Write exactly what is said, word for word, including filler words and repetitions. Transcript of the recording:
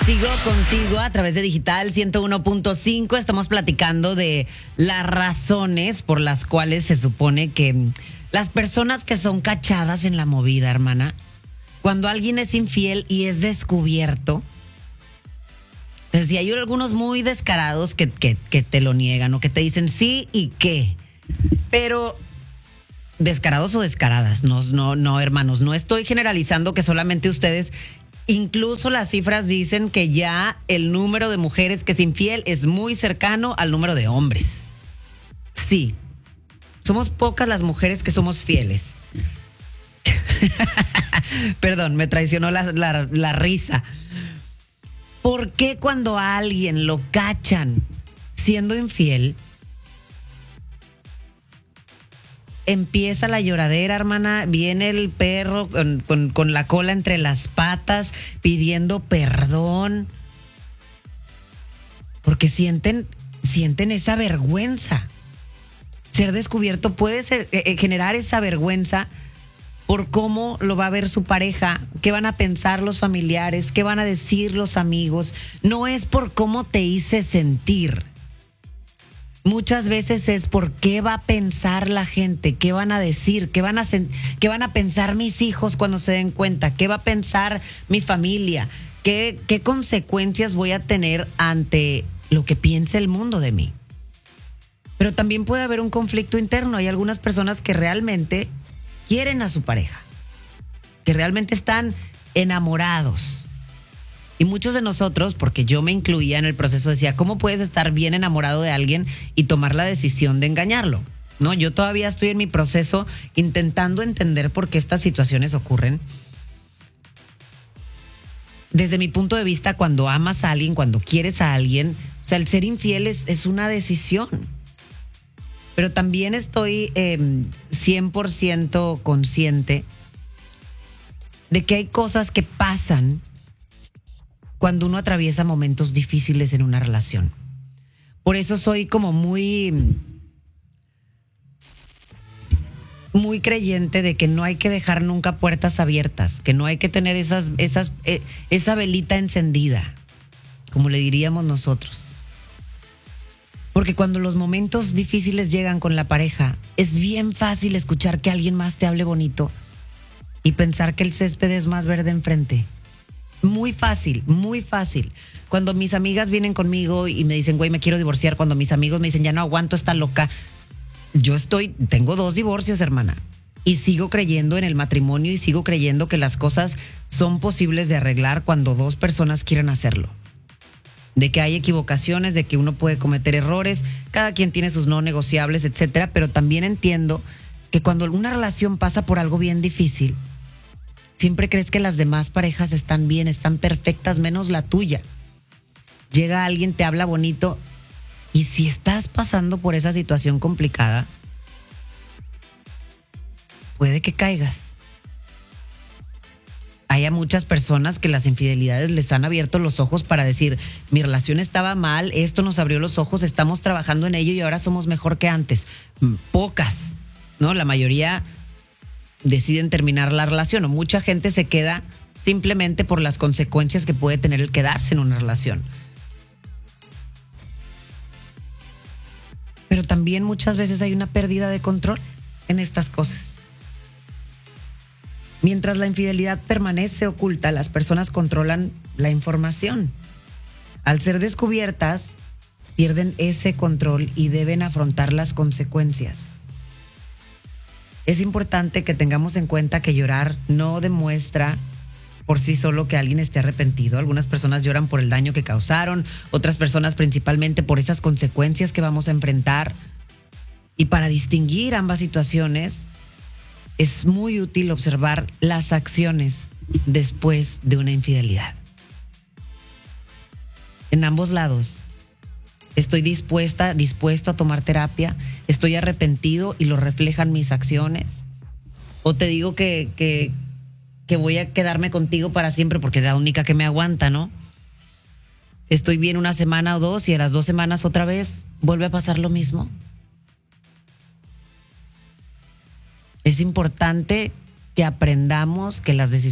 Sigo contigo a través de Digital ciento uno punto cinco. Estamos platicando de las razones por las cuales se supone que las personas que son cachadas en la movida, hermana, cuando alguien es infiel y es descubierto, decía, hay algunos muy descarados que, que, que te lo niegan o que te dicen sí y qué. Pero descarados o descaradas, no, no, no, hermanos, no estoy generalizando que solamente ustedes. Incluso las cifras dicen que ya el número de mujeres que es infiel es muy cercano al número de hombres. Sí, somos pocas las mujeres que somos fieles. Perdón, me traicionó la, la, la risa. ¿Por qué cuando a alguien lo cachan siendo infiel, empieza la lloradera, hermana? Viene el perro con, con, con la cola entre las patas pidiendo perdón, porque sienten, sienten esa vergüenza. Ser descubierto puede ser, eh, generar esa vergüenza por cómo lo va a ver su pareja, qué van a pensar los familiares, qué van a decir los amigos. No es por cómo te hice sentir. Muchas veces es por qué va a pensar la gente, qué van a decir, qué van a, qué van a pensar mis hijos cuando se den cuenta, qué va a pensar mi familia, qué, qué consecuencias voy a tener ante lo que piense el mundo de mí. Pero también puede haber un conflicto interno. Hay algunas personas que realmente quieren a su pareja, que realmente están enamorados. Y muchos de nosotros, porque yo me incluía en el proceso, decía, ¿cómo puedes estar bien enamorado de alguien y tomar la decisión de engañarlo? No, yo todavía estoy en mi proceso intentando entender por qué estas situaciones ocurren. Desde mi punto de vista, cuando amas a alguien, cuando quieres a alguien, o sea, el ser infiel es, es una decisión. Pero también estoy eh, cien por ciento consciente de que hay cosas que pasan cuando uno atraviesa momentos difíciles en una relación. Por eso soy como muy, muy creyente de que no hay que dejar nunca puertas abiertas, que no hay que tener esas, esas, eh, esa velita encendida, como le diríamos nosotros. Porque cuando los momentos difíciles llegan con la pareja, es bien fácil escuchar que alguien más te hable bonito y pensar que el césped es más verde enfrente. Muy fácil, muy fácil. Cuando mis amigas vienen conmigo y me dicen, güey, me quiero divorciar, cuando mis amigos me dicen, ya no aguanto, está loca. Yo estoy, tengo dos divorcios, hermana, y sigo creyendo en el matrimonio y sigo creyendo que las cosas son posibles de arreglar cuando dos personas quieren hacerlo. De que hay equivocaciones, de que uno puede cometer errores, cada quien tiene sus no negociables, etcétera, pero también entiendo que cuando una relación pasa por algo bien difícil, siempre crees que las demás parejas están bien, están perfectas, menos la tuya. Llega alguien, te habla bonito, y si estás pasando por esa situación complicada, puede que caigas. Hay a muchas personas que las infidelidades les han abierto los ojos para decir, mi relación estaba mal, esto nos abrió los ojos, estamos trabajando en ello y ahora somos mejor que antes. Pocas, ¿no? La mayoría deciden terminar la relación, o mucha gente se queda simplemente por las consecuencias que puede tener el quedarse en una relación. Pero también muchas veces hay una pérdida de control en estas cosas. Mientras la infidelidad permanece oculta, las personas controlan la información. Al ser descubiertas, pierden ese control y deben afrontar las consecuencias. Es importante que tengamos en cuenta que llorar no demuestra por sí solo que alguien esté arrepentido. Algunas personas lloran por el daño que causaron, otras personas principalmente por esas consecuencias que vamos a enfrentar. Y para distinguir ambas situaciones, es muy útil observar las acciones después de una infidelidad. En ambos lados, estoy dispuesta, dispuesto a tomar terapia, estoy arrepentido y lo reflejan mis acciones. O te digo que, que, que voy a quedarme contigo para siempre porque es la única que me aguanta, ¿no? Estoy bien una semana o dos y a las dos semanas otra vez vuelve a pasar lo mismo. Es importante que aprendamos que las decisiones